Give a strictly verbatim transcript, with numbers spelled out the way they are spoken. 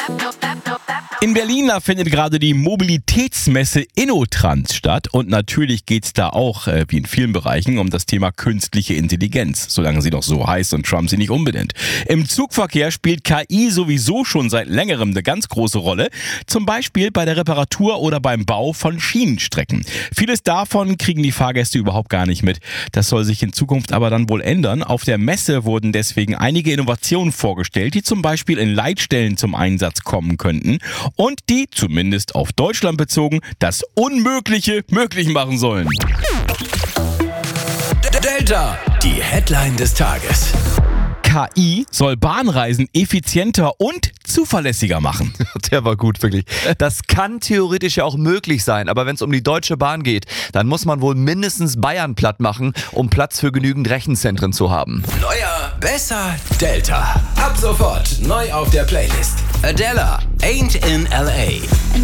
In Berlin da findet gerade die Mobilitätsmesse InnoTrans statt und natürlich geht es da auch, äh, wie in vielen Bereichen, um das Thema künstliche Intelligenz, solange sie noch so heißt und Trump sie nicht umbenennt. Im Zugverkehr spielt K I sowieso schon seit längerem eine ganz große Rolle, zum Beispiel bei der Reparatur oder beim Bau von Schienenstrecken. Vieles davon kriegen die Fahrgäste überhaupt gar nicht mit. Das soll sich in Zukunft aber dann wohl ändern. Auf der Messe wurden deswegen einige Innovationen vorgestellt, die zum Beispiel in Leitstellen zum Einsatz kommen könnten und die, zumindest auf Deutschland bezogen, das Unmögliche möglich machen sollen. Delta, die Headline des Tages. K I soll Bahnreisen effizienter und zuverlässiger machen. Der war gut, wirklich. Das kann theoretisch ja auch möglich sein, aber wenn es um die Deutsche Bahn geht, dann muss man wohl mindestens Bayern platt machen, um Platz für genügend Rechenzentren zu haben. Neuer, besser, Delta. Ab sofort neu auf der Playlist. Adela, Ain't in L A.